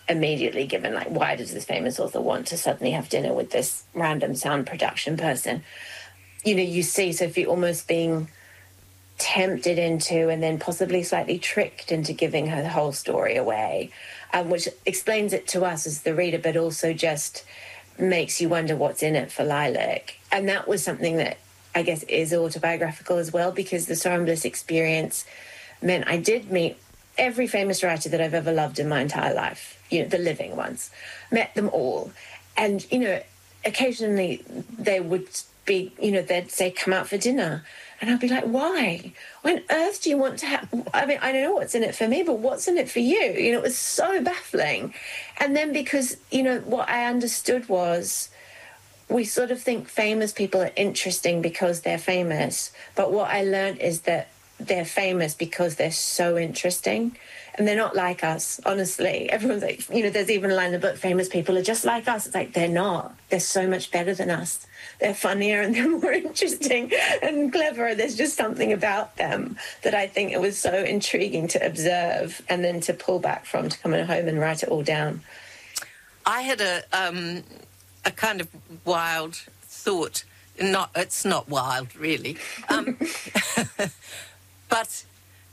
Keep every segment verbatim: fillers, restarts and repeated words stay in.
immediately given, like, why does this famous author want to suddenly have dinner with this random sound production person? You know, you see Sophie almost being tempted into and then possibly slightly tricked into giving her whole story away, um, which explains it to us as the reader, but also just makes you wonder what's in it for Lilac. And that was something that I guess is autobiographical as well, because the Sorrow and Bliss experience meant I did meet every famous writer that I've ever loved in my entire life, you know, the living ones, met them all. And, you know, occasionally they would be, you know, they'd say, come out for dinner. And I'd be like, why? Why on earth do you want to have... I mean, I don't know what's in it for me, but what's in it for you? You know, it was so baffling. And then because, you know, what I understood was we sort of think famous people are interesting because they're famous. But what I learned is that they're famous because they're so interesting. And they're not like us, honestly. Everyone's like, you know, there's even a line in the book, famous people are just like us. It's like, they're not. They're so much better than us. They're funnier and they're more interesting and clever. There's just something about them that I think it was so intriguing to observe and then to pull back from, to come home and write it all down. I had a um, a kind of wild thought. Not, it's not wild, really. Um, but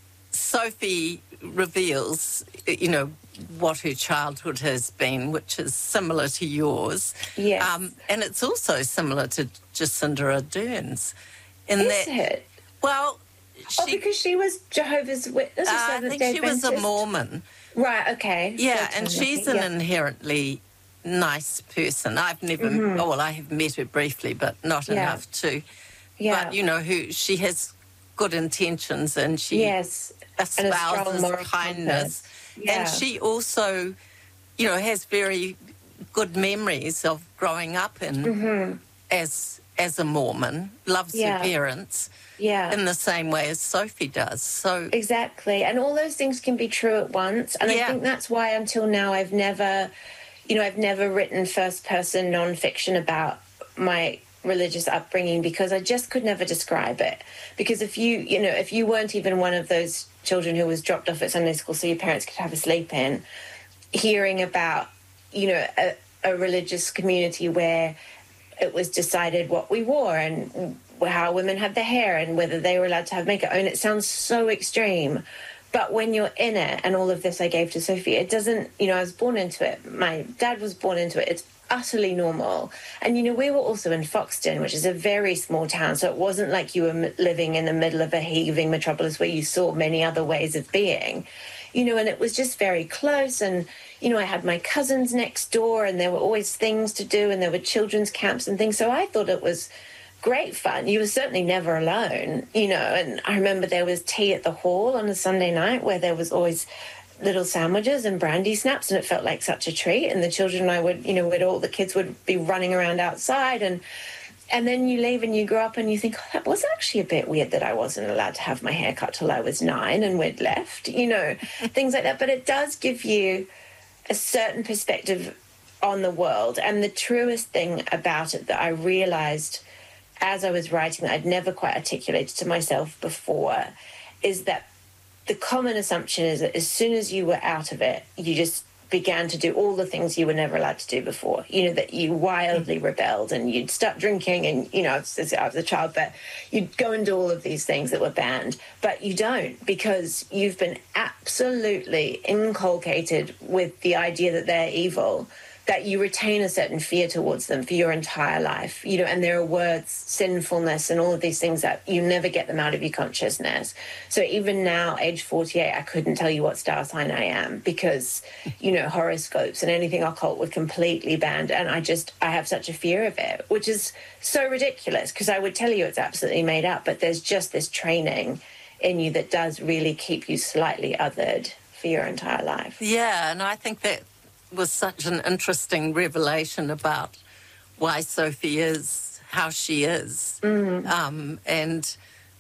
Sophie reveals, you know, what her childhood has been, which is similar to yours. Yes. Um, and it's also similar to Jacinda Ardern's. In Is that, it? Well, she, oh, because she was Jehovah's Witness. uh, I think she was a Mormon. Right, okay. Yeah, So and she's an yeah. inherently nice person. I've never, Mm-hmm. oh, well, I have met her briefly, but not Yeah. enough to. Yeah. But, you know, who she has good intentions and she Yes. And a strong espouses moral kindness. compass. Yeah. And she also, you know, has very good memories of growing up in Mm-hmm. as as a Mormon, loves Yeah. her parents Yeah. in the same way as Sophie does. So Exactly. And all those things can be true at once. And Yeah. I think that's why until now I've never, you know, I've never written first-person nonfiction about my religious upbringing because I just could never describe it. Because if you, you know, if you weren't even one of those children who was dropped off at Sunday school so your parents could have a sleep in, hearing about, you know, a, a religious community where it was decided what we wore and how women had their hair and whether they were allowed to have makeup. I mean, it sounds so extreme. But when you're in it, and all of this I gave to Sophie, it doesn't, you know, I was born into it. My dad was born into it. It's utterly normal. And, you know, we were also in Foxton, which is a very small town. So it wasn't like you were m- living in the middle of a heaving metropolis where you saw many other ways of being, you know, and it was just very close. And, you know, I had my cousins next door and there were always things to do and there were children's camps and things. So I thought it was great fun. You were certainly never alone, you know, and I remember there was tea at the hall on a Sunday night where there was always little sandwiches and brandy snaps and it felt like such a treat. And the children and I would, you know, would all the kids would be running around outside and and then you leave and you grow up and you think, oh, that was actually a bit weird that I wasn't allowed to have my hair cut till I was nine and we'd left, you know, things like that. But it does give you a certain perspective on the world. And the truest thing about it that I realized as I was writing that I'd never quite articulated to myself before is that the common assumption is that as soon as you were out of it, you just began to do all the things you were never allowed to do before. You know, that you wildly rebelled and you'd start drinking and, you know, I was, I was a child, but you'd go and do all of these things that were banned. But you don't, because you've been absolutely inculcated with the idea that they're evil, that you retain a certain fear towards them for your entire life, you know, and there are words, sinfulness and all of these things that you never get them out of your consciousness. So even now, age forty-eight, I couldn't tell you what star sign I am because, you know, horoscopes and anything occult were completely banned. And I just, I have such a fear of it, which is so ridiculous because I would tell you it's absolutely made up, but there's just this training in you that does really keep you slightly othered for your entire life. Yeah, and I think that was such an interesting revelation about why Sophie is how she is, Mm. um, and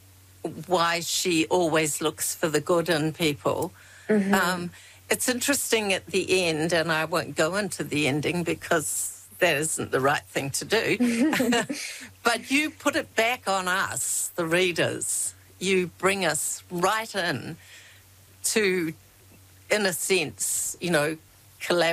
why she always looks for the good in people. Mm-hmm. Um, it's interesting at the end, and I won't go into the ending because that isn't the right thing to do, but you put it back on us, the readers. You bring us right in to, in a sense, you know, collaborate